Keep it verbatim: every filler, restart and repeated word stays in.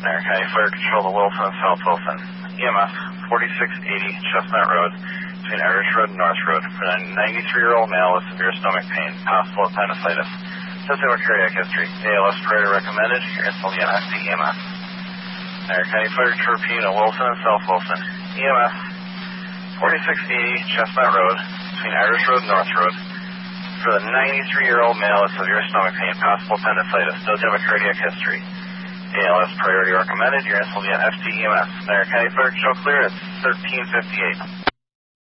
Marion County Fire Control to Wilson and South Wilson. E M S forty-six eighty Chestnut Road between Irish Road and North Road for a ninety-three-year-old male with severe stomach pain, possible appendicitis. Testing with cardiac history. A L S priority recommended. Your install unit F T E M S. Marion County Fire Control Repeating to Wilson and South Wilson. E M S forty-six eighty Chestnut Road between Irish Road and North Road for the ninety-three-year-old male with severe stomach pain, possible appendicitis. Does have a cardiac history. A L S priority recommended. Your install unit F T E M S. Marion County Fire Control clear at thirteen fifty-eight.